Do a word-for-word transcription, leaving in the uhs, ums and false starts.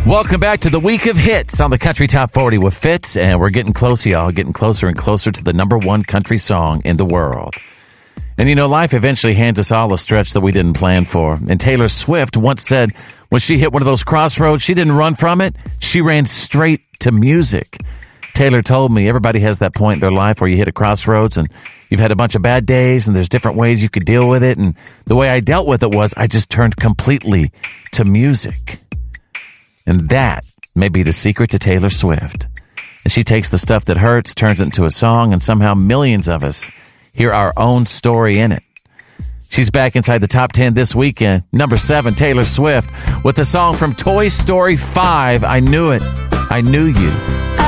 Welcome back to the week of hits on the Country Top forty with Fitz, and we're getting close, y'all, getting closer and closer to the number one country song in the world. And you know, life eventually hands us all a stretch that we didn't plan for. And Taylor Swift once said when she hit one of those crossroads, she didn't run from it, she ran straight to music. Taylor told me everybody has that point in their life where you hit a crossroads and you've had a bunch of bad days and there's different ways you could deal with it. And the way I dealt with it was I just turned completely to music. And that may be the secret to Taylor Swift. And she takes the stuff that hurts, turns it into a song, and somehow millions of us hear our own story in it. She's back inside the top ten this weekend. Number seven, Taylor Swift, with the song from Toy Story five, I Knew It, I Knew You.